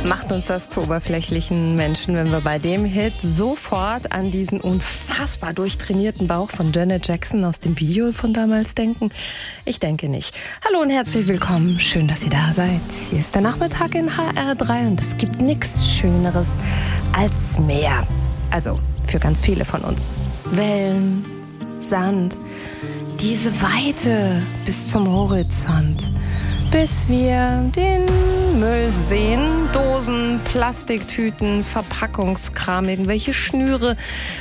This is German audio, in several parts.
Macht uns das zu oberflächlichen Menschen, wenn wir bei dem Hit sofort an diesen unfassbar durchtrainierten Bauch von Janet Jackson aus dem Video von damals denken? Ich denke nicht. Hallo und herzlich willkommen. Schön, dass ihr da seid. Hier ist der Nachmittag in HR3 und es gibt nichts Schöneres als Meer. Also für ganz viele von uns. Wellen, Sand, diese Weite bis zum Horizont. Bis wir den Müll sehen, Dosen, Plastiktüten, Verpackungskram, irgendwelche Schnüre,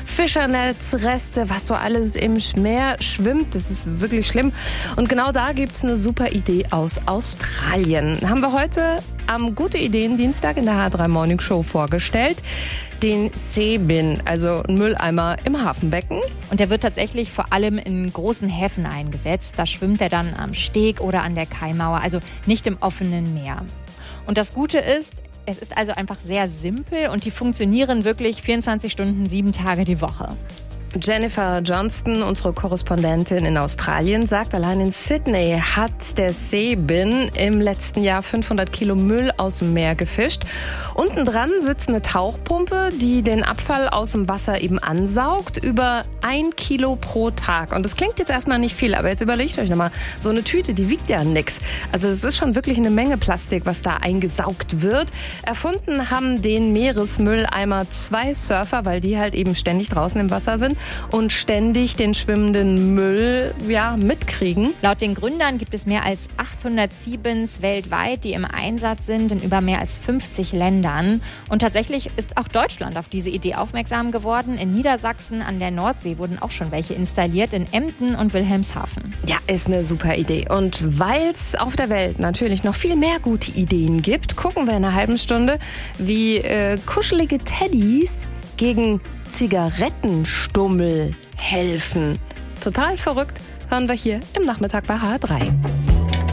Fischernetzreste, was so alles im Meer schwimmt. Das ist wirklich schlimm. Und genau da gibt's eine super Idee aus Australien. Haben wir heute am Gute Ideen Dienstag in der H3 Morning Show vorgestellt. Den Seabin, also ein Mülleimer im Hafenbecken. Und der wird tatsächlich vor allem in großen Häfen eingesetzt. Da schwimmt er dann am Steg oder an der Kaimauer, also nicht im offenen Meer. Und das Gute ist, es ist also einfach sehr simpel und die funktionieren wirklich 24 Stunden, 7 Tage die Woche. Jennifer Johnston, unsere Korrespondentin in Australien, sagt, allein in Sydney hat der Seabin im letzten Jahr 500 Kilo Müll aus dem Meer gefischt. Unten dran sitzt eine Tauchpumpe, die den Abfall aus dem Wasser eben ansaugt, über 1 Kilo pro Tag. Und das klingt jetzt erstmal nicht viel, aber jetzt überlegt euch nochmal, so eine Tüte, die wiegt ja nix. Also es ist schon wirklich eine Menge Plastik, was da eingesaugt wird. Erfunden haben den Meeresmülleimer 2 Surfer, weil die halt eben ständig draußen im Wasser sind und ständig den schwimmenden Müll mitkriegen. Laut den Gründern gibt es mehr als 800 Seabins weltweit, die im Einsatz sind in über mehr als 50 Ländern. Und tatsächlich ist auch Deutschland auf diese Idee aufmerksam geworden. In Niedersachsen an der Nordsee wurden auch schon welche installiert, in Emden und Wilhelmshaven. Ja, ist eine super Idee. Und weil es auf der Welt natürlich noch viel mehr gute Ideen gibt, gucken wir in einer halben Stunde, wie kuschelige Teddys gegen Zigarettenstummel helfen. Total verrückt, hören wir hier im Nachmittag bei HR3.